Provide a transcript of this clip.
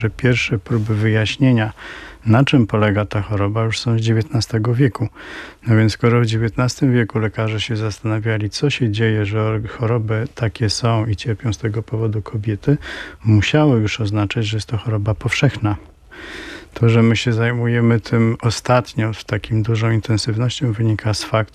że pierwsze próby wyjaśnienia, na czym polega ta choroba, już są z XIX wieku. No więc skoro w XIX wieku lekarze się zastanawiali, co się dzieje, że choroby takie są i cierpią z tego powodu kobiety, musiało już oznaczać, że jest to choroba powszechna. To, że my się zajmujemy tym ostatnio z takim dużą intensywnością, wynika z faktu,